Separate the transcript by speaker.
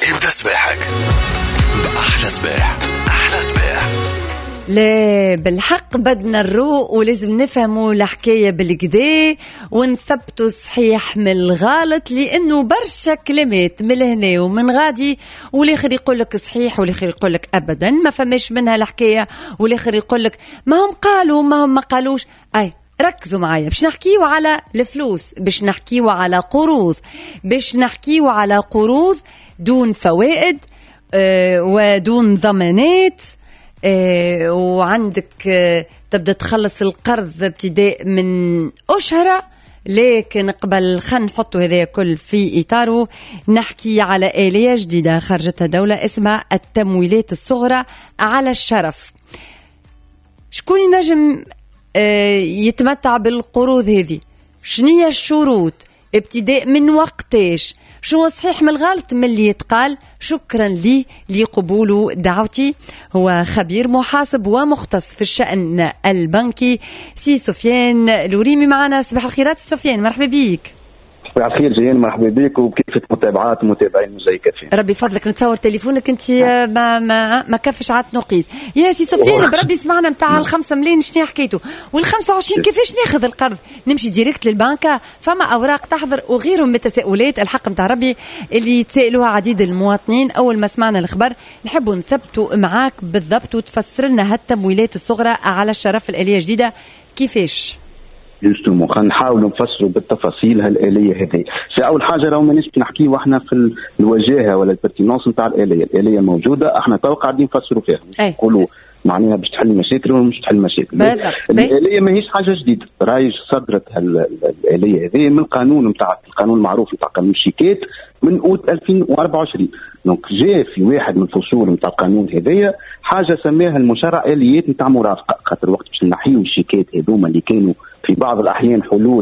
Speaker 1: ابدأ سباحك أحلى سباح. أحلى سباح.
Speaker 2: لا بالحق بدنا نروق ولازم نفهموا الحكاية بالكدا ونثبتوا صحيح من الغلط، لأنه برشا كلمات من هنا ومن غادي والآخر يقولك صحيح والآخر يقولك أبدا ما فماش منها الحكاية، والآخر يقولك ما هم قالوا ما هم ما قالوش. أي ركزوا معايا باش نحكيوا على الفلوس، باش نحكيوا على قروض، باش نحكيوا على قروض دون فوائد ودون ضمانات. وعندك تبدأ تخلص القرض ابتداء من أشهر، لكن قبل خلينا نحطوا هذا كل في إطاره. نحكي على آلية جديدة خرجتها دولة اسمها التمويلات الصغرى على الشرف. شكون ينجم يتمتع بالقروض هذه؟ شنية الشروط؟ ابتداء من وقتاش؟ شو صحيح من الغلط من اللي يتقال؟ شكرا لي لقبوله دعوتي. هو خبير محاسب ومختص في الشأن البنكي سي سفيان الوريمي معنا. صباح الخيرات سفيان، مرحبا بيك.
Speaker 3: صباح الخير جيان، مرحبا بك وكيف متابعات متابعين مزيكا فين.
Speaker 2: ربي فضلك نتصور تليفونك انت ما كفش عاد نقيس يا سي سفيان. بربي سمعنا نتاع ال5 ملايين شنو حكيته، وال25 كيفاش ناخذ القرض؟ نمشي ديريكت للبنكة؟ فما اوراق تحضر وغيرهم من التساؤلات الحق نتاع ربي اللي يتسائلوها عديد المواطنين. اول ما سمعنا الخبر نحبوا نثبتوا معاك بالضبط وتفسر لنا هالتمويلات الصغرى على الشرف الآلية الجديدة كيفاش.
Speaker 3: جوستومون خلينا نحاولوا نفسروا بالتفاصيل هالآلية هذه. أول حاجة راهو مانيش نحكي واحنا في الوجاهة ولا البرتينونس نتاع الآلية موجودة، احنا تو قاعدين نفسروا فيها، نقولوا معناها باش تحل مشاكل ولا مش تحل مشاكل. الآلية ماهيش حاجة جديدة، راهي صدرت الآلية هذه من القانون نتاع القانون المعروف نتاع قانون الشيكات من أوت 2024. دونك جاء في واحد من الفصول نتاع القانون هذايا حاجة سماها المشرع آليات نتاع مرافقة، خاطر وقت باش نحيو الشيكات هذوما اللي كانوا في بعض الأحيان حلول